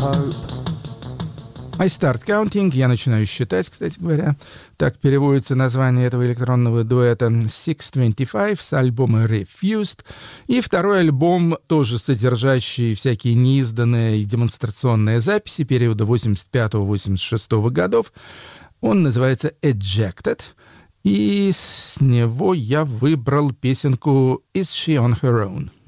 hope. I start counting, я начинаю считать, кстати говоря. Так переводится название этого электронного дуэта Six25 с альбома Refused. И второй альбом, тоже содержащий всякие неизданные и демонстрационные записи периода 85-86 годов. Он называется Ejected. И с него я выбрал песенку Is She On Her Own?